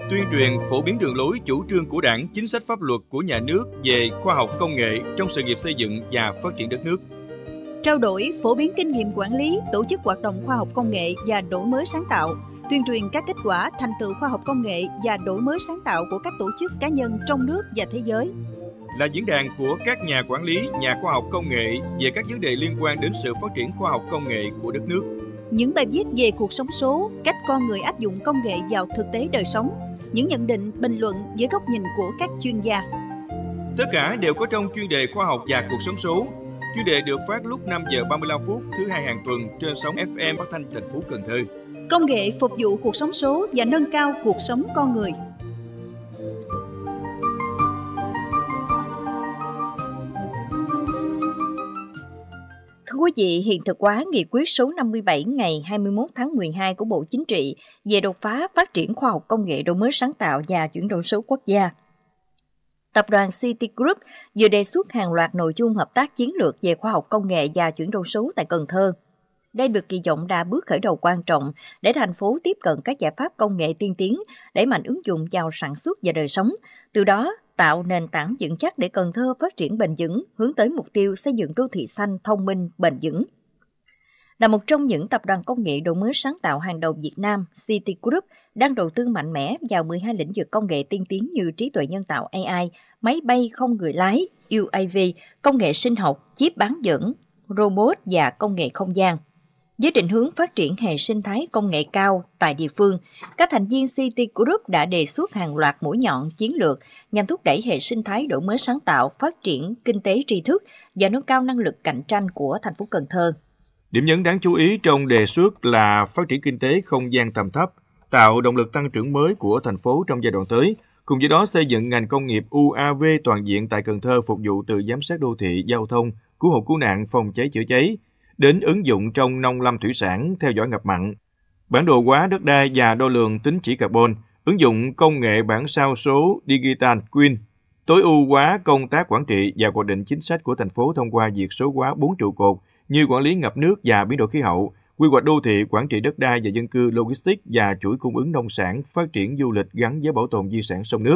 tuyên truyền phổ biến đường lối chủ trương của Đảng, chính sách pháp luật của nhà nước về khoa học công nghệ trong sự nghiệp xây dựng và phát triển đất nước. Trao đổi, phổ biến kinh nghiệm quản lý, tổ chức hoạt động khoa học công nghệ và đổi mới sáng tạo, tuyên truyền các kết quả, thành tựu khoa học công nghệ và đổi mới sáng tạo của các tổ chức cá nhân trong nước và thế giới. Là diễn đàn của các nhà quản lý, nhà khoa học công nghệ về các vấn đề liên quan đến sự phát triển khoa học công nghệ của đất nước. Những bài viết về cuộc sống số, cách con người áp dụng công nghệ vào thực tế đời sống, những nhận định, bình luận với góc nhìn của các chuyên gia. Tất cả đều có trong chuyên đề khoa học và cuộc sống số. Chuyên đề được phát lúc 5 giờ 35 phút thứ hai hàng tuần trên sóng FM phát thanh thành phố Cần Thơ. Công nghệ phục vụ cuộc sống số và nâng cao cuộc sống con người. Thưa quý vị, hiện thực hóa nghị quyết số 57 ngày 21 tháng 12 của Bộ Chính trị về đột phá phát triển khoa học công nghệ đổi mới sáng tạo và chuyển đổi số quốc gia. Tập đoàn Citigroup vừa đề xuất hàng loạt nội dung hợp tác chiến lược về khoa học công nghệ và chuyển đổi số tại Cần Thơ. Đây được kỳ vọng là bước khởi đầu quan trọng để thành phố tiếp cận các giải pháp công nghệ tiên tiến, đẩy mạnh ứng dụng vào sản xuất và đời sống, từ đó tạo nền tảng vững chắc để Cần Thơ phát triển bền vững, hướng tới mục tiêu xây dựng đô thị xanh, thông minh, bền vững. Là một trong những tập đoàn công nghệ đổi mới sáng tạo hàng đầu Việt Nam, Citigroup đang đầu tư mạnh mẽ vào 12 lĩnh vực công nghệ tiên tiến như trí tuệ nhân tạo AI, máy bay không người lái, UAV, công nghệ sinh học, chip bán dẫn, robot và công nghệ không gian. Với định hướng phát triển hệ sinh thái công nghệ cao tại địa phương, các thành viên Citigroup đã đề xuất hàng loạt mũi nhọn chiến lược nhằm thúc đẩy hệ sinh thái đổi mới sáng tạo, phát triển kinh tế tri thức và nâng cao năng lực cạnh tranh của thành phố Cần Thơ. Điểm nhấn đáng chú ý trong đề xuất là phát triển kinh tế không gian tầm thấp, tạo động lực tăng trưởng mới của thành phố trong giai đoạn tới, cùng với đó xây dựng ngành công nghiệp UAV toàn diện tại Cần Thơ phục vụ từ giám sát đô thị, giao thông, cứu hộ cứu nạn, phòng cháy chữa cháy, đến ứng dụng trong nông lâm thủy sản, theo dõi ngập mặn, bản đồ hóa đất đai và đo lường tín chỉ carbon, ứng dụng công nghệ bản sao số Digital Twin, tối ưu hóa công tác quản trị và hoạch định chính sách của thành phố thông qua việc số hóa 4 trụ cột như quản lý ngập nước và biến đổi khí hậu, quy hoạch đô thị, quản trị đất đai và dân cư, logistics và chuỗi cung ứng nông sản, phát triển du lịch gắn với bảo tồn di sản sông nước.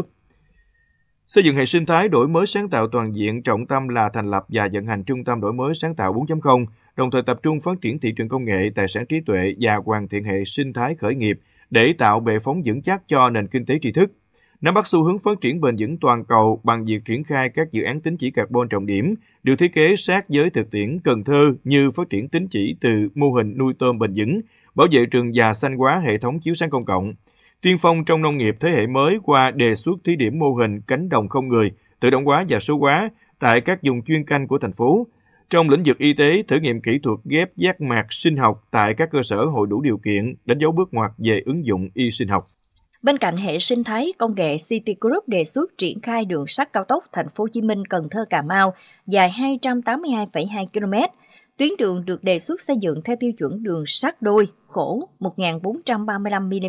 Xây dựng hệ sinh thái đổi mới sáng tạo toàn diện, trọng tâm là thành lập và vận hành trung tâm đổi mới sáng tạo 4.0, đồng thời tập trung phát triển thị trường công nghệ, tài sản trí tuệ và hoàn thiện hệ sinh thái khởi nghiệp để tạo bệ phóng vững chắc cho nền kinh tế tri thức. Nắm bắt xu hướng phát triển bền vững toàn cầu bằng việc triển khai các dự án tín chỉ carbon trọng điểm, được thiết kế sát với thực tiễn Cần Thơ như phát triển tín chỉ từ mô hình nuôi tôm bền vững, bảo vệ rừng và xanh hóa hệ thống chiếu sáng công cộng. Tiên phong trong nông nghiệp thế hệ mới qua đề xuất thí điểm mô hình cánh đồng không người, tự động hóa và số hóa tại các vùng chuyên canh của thành phố. Trong lĩnh vực y tế, thử nghiệm kỹ thuật ghép giác mạc sinh học tại các cơ sở hội đủ điều kiện, đánh dấu bước ngoặt về ứng dụng y sinh học. Bên cạnh hệ sinh thái công nghệ, Citigroup đề xuất triển khai đường sắt cao tốc Thành phố Hồ Chí Minh - Cần Thơ - Cà Mau dài 282,2 km. Tuyến đường được đề xuất xây dựng theo tiêu chuẩn đường sắt đôi khổ 1.435 mm